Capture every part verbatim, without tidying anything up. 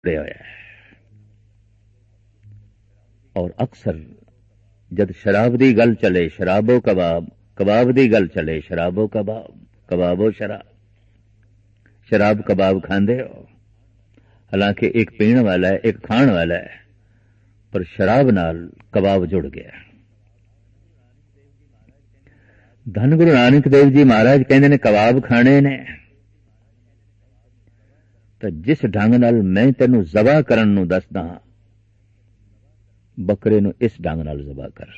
होया है। और अक्सर जद शराब दी गल चले शराबो कबाब, कबाब दी गल चले शराबो कबाब, कबाबो शराब, शराब कबाब खांदे हो। हालांकि एक पीण वाला है एक खाण वाला है, पर शराब नाल कबाब जुड़ गया। धन गुरु नानक देव जी महाराज कहते ने कबाब खाने ने तो जिस ढंग नाल मैं तेनू जबा करन नू दसदा बकरे नू इस ढंग नाल जबा कर।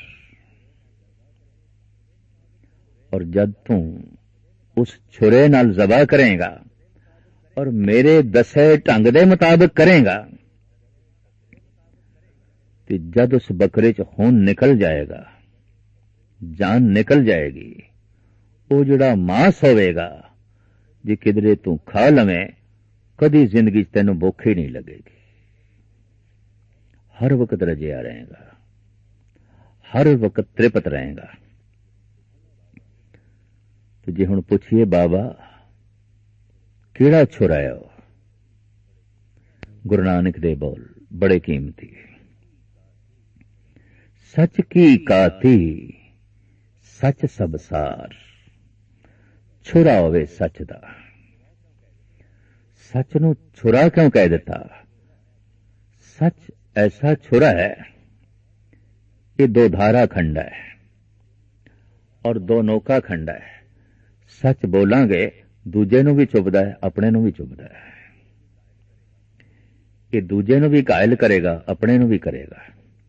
और जब तू उस छुरे नाल जबा करेगा और मेरे दसे ढंग दे मुताबिक करेगा तो जब उस बकरे च खून निकल जाएगा, जान निकल जाएगी, वो जड़ा मांस होवेगा जे किधरे तू खा लवें कदी जिंदगी तेनों भुख ही नहीं लगेगी। हर वक्त रजिया रहेगा, हर वक्त तृप्त रहेगा। तो जे हुण पुछिए बाबा केड़ा छुराया, गुरु नानक दे बोल बड़े कीमती। सच की काती सच सबसार, छुरा होवे सच दा। सच नू छुरा क्यों कह दिता? सच ऐसा छुरा है, ये दो धारा खंड है और दो नौका खंड है। सच बोलांगे दूजे नू भी चुभदा है, अपने नू भी चुभदा है। ये दूजे नू भी घायल करेगा, अपने नू भी करेगा।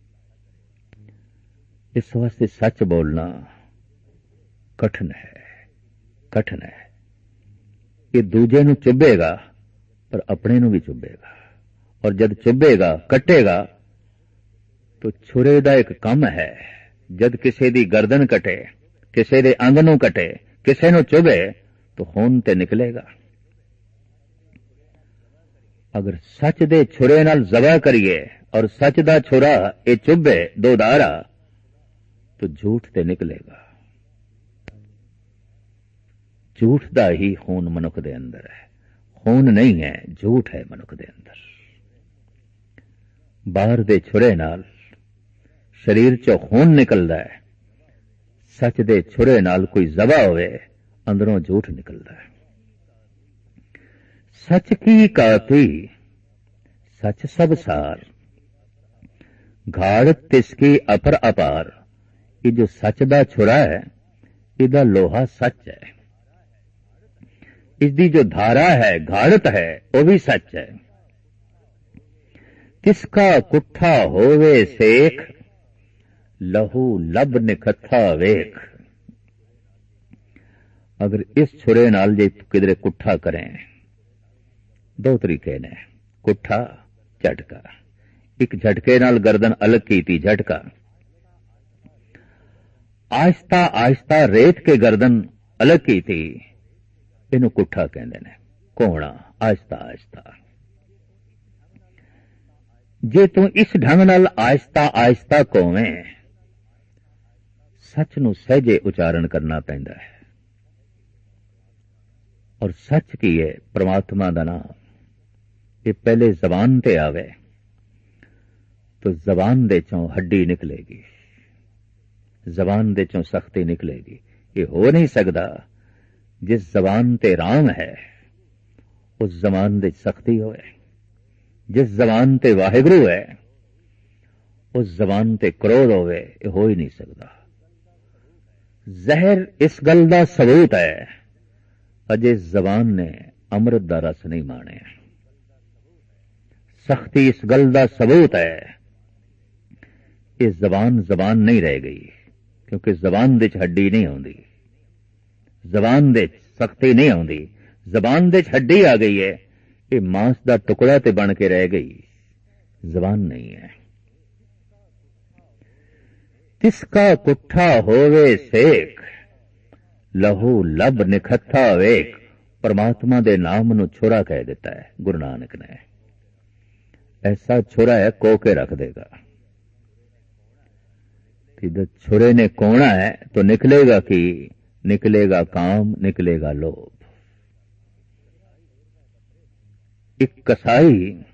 इस वास्ते सच बोलना कठिन है, कठिन है। ये दूजे नू चुभेगा पर अपने नू भी चुभेगा। और जब चुभेगा कटेगा तो छुरे दा एक कम है, जब किसी दी गर्दन कटे, किसी दे अंग नू कटे, किसी नू चुभे तो खून ते निकलेगा। अगर सच दे छुरे नाल जबा करिए और सच दा छुरा ये चुभे दो धारा तो झूठ ते निकलेगा। झूठ दा ही खून मनुख दे अंदर है, खून नहीं है, झूठ है मनुख दे अंदर। बाहर दे छुरे नाल शरीर चो खून निकलदा है, सच दे छुरे नाल कोई जबा होवे अंदरों झूठ निकलदा है। सच की काती सच सब सार, घाड़ तिसकी अपर अपार। ये जो सच दा छुरा है इदा लोहा सच है, इसकी जो धारा है घाड़त है वो भी सच है। किसका कुट्ठा होवे सेख, लहू लब निखथा वेख। अगर इस छुरे नाल जे किधरे कुट्ठा करें, दो तरीके ने, कुट्ठा झटका। एक झटके नाल गर्दन अलग कीती झटका, आहिस्ता आहिस्ता रेत के गर्दन अलग कीती, इनू कुट्ठा कहंदे ने, कोहणा आहिस्ता आहिस्ता। जे तू इस ढंग नाल आहिस्ता आहिस्ता कोवें, सच नू सहजे उचारण करना पैंदा है। और सच की है परमात्मा दा नाम, ये पहले जबान ते आवे तो जबान दे चों हड्डी निकलेगी, जबान दे चों सख्ती निकलेगी। ये हो नहीं सकता जिस जबान ते राम है उस जबान दे सख्ती होए, जिस जबान ते वाहिगुरु है उस जबान ते क्रोध होवे, ये हो ही नहीं सकता। जहर इस गल दा सबूत है, अजे जबान ने अमृत दा रस नहीं माने। सख्ती इस गल दा सबूत है, ये जबान जबान नहीं रह गई, क्योंकि जबान दे च हड्डी नहीं आउंदी, जबान दे सख्ती नहीं आउंदी। जबान दे च हड्डी आ गई है, ये मांस दा टुकड़ा ते बन के रह गई, जबान नहीं है। तिसका कुट्ठा होवे सेक, लहू लब निखथा वेख। परमात्मा दे नाम नू छुरा कह देता है गुरु नानक ने। ऐसा छुरा है को के रख देगा। जब छुरे ने कोना है तो निकलेगा कि निकलेगा काम, निकलेगा लोभ। एक कसाई